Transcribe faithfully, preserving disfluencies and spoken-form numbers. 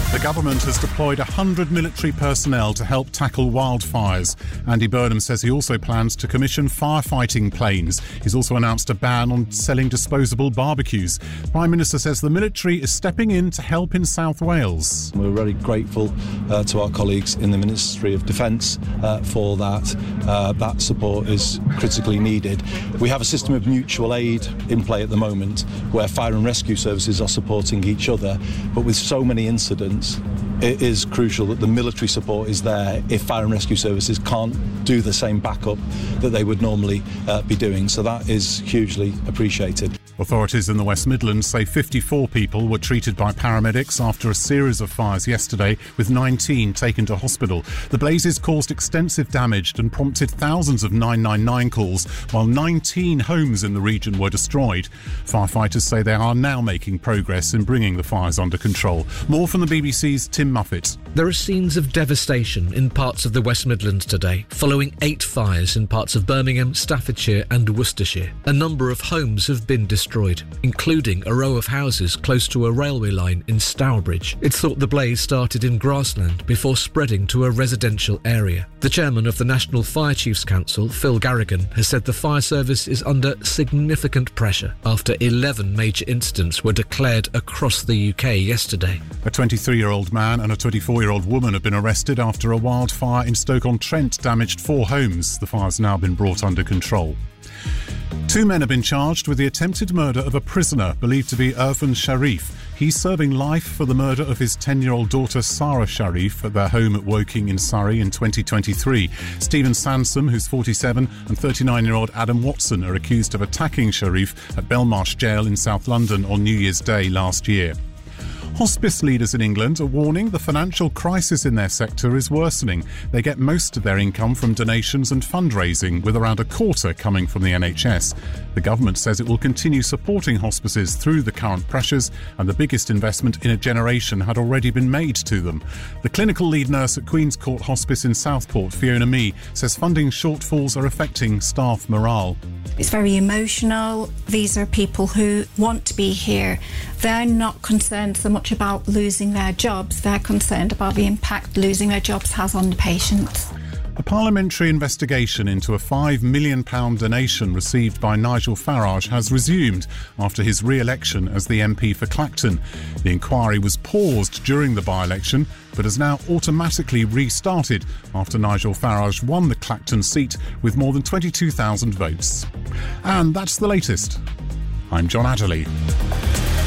The government has deployed one hundred military personnel to help tackle wildfires. Andy Burnham says he also plans to commission firefighting planes. He's also announced a ban on selling disposable barbecues. Prime Minister says the military is stepping in to help in South Wales. We're very grateful uh, to our colleagues in the Ministry of Defence uh, for that. Uh, that support is critically needed. We have a system of mutual aid in play at the moment where fire and rescue services are supporting each other, but with so many incidents, it is crucial that the military support is there if fire and rescue services can't do the same backup that they would normally uh, be doing. So that is hugely appreciated. Authorities in the West Midlands say fifty-four people were treated by paramedics after a series of fires yesterday, with nineteen taken to hospital. The blazes caused extensive damage and prompted thousands of nine nine nine calls, while nineteen homes in the region were destroyed. Firefighters say they are now making progress in bringing the fires under control. More from the B B C's Tim Muffet. There are scenes of devastation in parts of the West Midlands today, following eight fires in parts of Birmingham, Staffordshire and Worcestershire. A number of homes have been destroyed, including a row of houses close to a railway line in Stourbridge. It's thought the blaze started in grassland before spreading to a residential area. The chairman of the National Fire Chiefs Council, Phil Garrigan, has said the fire service is under significant pressure after eleven major incidents were declared across the U K yesterday. A twenty-three-year-old man and a twenty-four-year-old woman have been arrested after a wildfire in Stoke-on-Trent damaged four homes. The fire's now been brought under control. Two men have been charged with the attempted murder of a prisoner believed to be Irfan Sharif. He's serving life for the murder of his ten-year-old daughter Sarah Sharif at their home at Woking in Surrey in twenty twenty-three. Stephen Sansom, who's forty-seven, and thirty-nine-year-old Adam Watson are accused of attacking Sharif at Belmarsh Jail in South London on New Year's Day last year. Hospice leaders in England are warning the financial crisis in their sector is worsening. They get most of their income from donations and fundraising, with around a quarter coming from the N H S. The government says it will continue supporting hospices through the current pressures, and the biggest investment in a generation had already been made to them. The clinical lead nurse at Queen's Court Hospice in Southport, Fiona Mee, says funding shortfalls are affecting staff morale. It's very emotional. These are people who want to be here. They're not concerned so much about losing their jobs. They're concerned about the impact losing their jobs has on the patients. A parliamentary investigation into a five million pounds donation received by Nigel Farage has resumed after his re-election as the M P for Clacton. The inquiry was paused during the by-election, but has now automatically restarted after Nigel Farage won the Clacton seat with more than twenty-two thousand votes. And that's the latest. I'm John Adderley.